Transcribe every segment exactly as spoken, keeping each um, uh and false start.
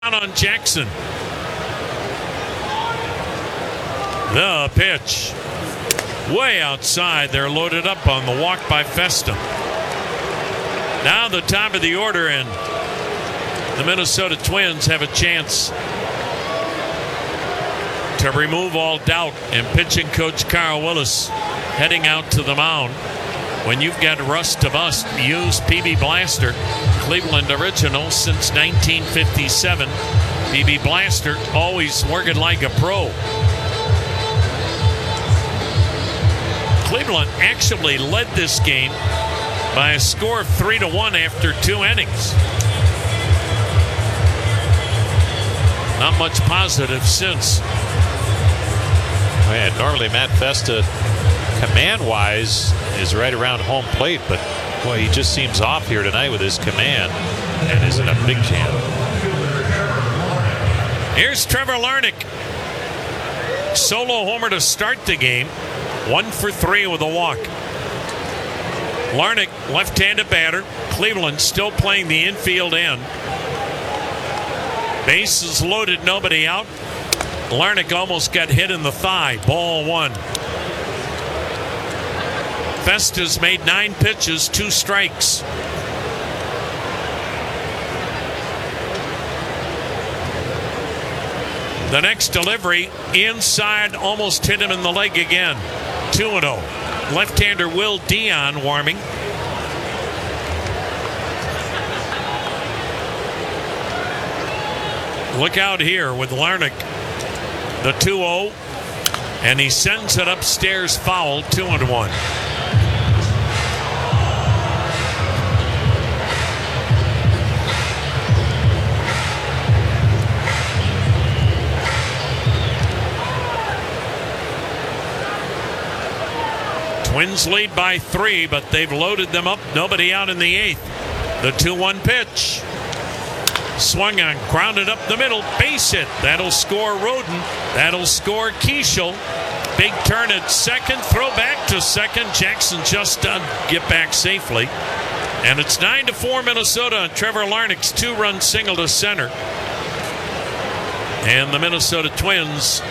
on Jackson. The pitch. Way outside. They're loaded up on the walk by Festa. Now the top of the order, and the Minnesota Twins have a chance to remove all doubt. And pitching coach Carl Willis heading out to the mound. When you've got Russ to Bust, use P B Blaster, Cleveland original since nineteen fifty-seven. P B Blaster always working like a pro. Cleveland actually led this game by a score of three to one after two innings. Not much positive since. Man, normally Matt Festa, command-wise, is right around home plate, but boy, he just seems off here tonight with his command and isn't a big champ. Here's Trevor Larnach. Solo homer to start the game. One for three with a walk. Larnach, left-handed batter. Cleveland still playing the infield end. Bases loaded, nobody out. Larnach almost got hit in the thigh. Ball one. Festa's made nine pitches, two strikes. The next delivery inside, almost hit him in the leg again. two and oh. Left-hander Will Dion warming. Look out here with Larnach. The two oh. And he sends it upstairs foul, two and one. Twins lead by three, but they've loaded them up. Nobody out in the eighth. The two one pitch. Swung on, grounded up the middle. Base hit. That'll score Roden. That'll score Keishel. Big turn at second. Throw back to second. Jackson just done. Get back safely. And it's nine to four Minnesota on Trevor Larnach's two-run single to center. And the Minnesota Twins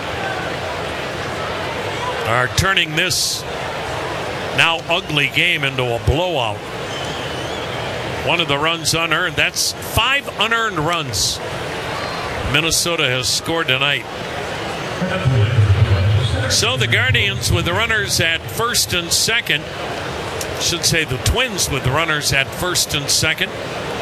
are turning this now ugly game into a blowout. One of the runs unearned. That's five unearned runs Minnesota has scored tonight. So the Guardians with the runners at first and second. Should say the Twins with the runners at first and second.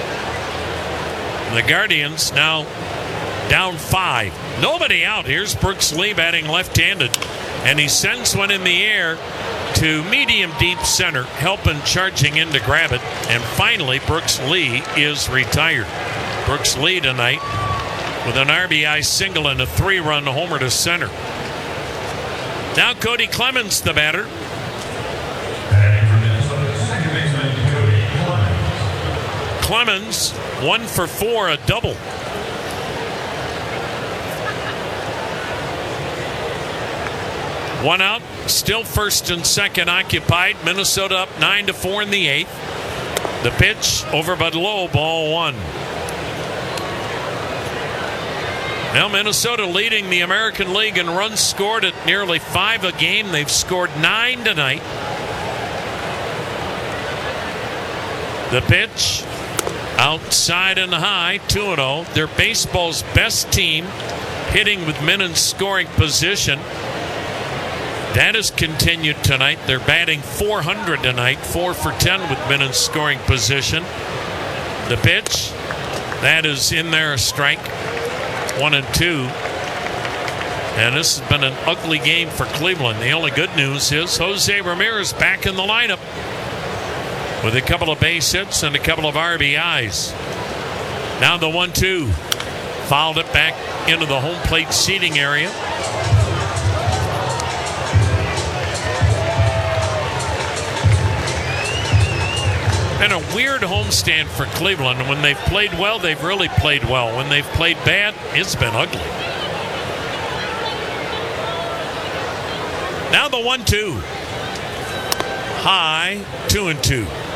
The Guardians now down five. Nobody out. Here's Brooks Lee batting left-handed. And he sends one in the air to medium deep center, helping charging in to grab it. And finally, Brooks Lee is retired. Brooks Lee tonight with an R B I single and a three-run homer to center. Now Cody Clemens, the batter. Clemens, one for four, a double. One out, still first and second occupied. Minnesota up nine to four in the eighth. The pitch over but low, ball one. Now Minnesota leading the American League in runs scored at nearly five a game. They've scored nine tonight. The pitch outside and high, two and oh. They're baseball's best team, hitting with men in scoring position. That has continued tonight. They're batting four hundred tonight, four for ten with men in scoring position. The pitch, that is in there, a strike, one and two. And this has been an ugly game for Cleveland. The only good news is Jose Ramirez back in the lineup with a couple of base hits and a couple of R B Is. Now the one two. Fouled it back into the home plate seating area. Been a weird homestand for Cleveland. When they've played well, they've really played well. When they've played bad, it's been ugly. Now the one two. High, two and two.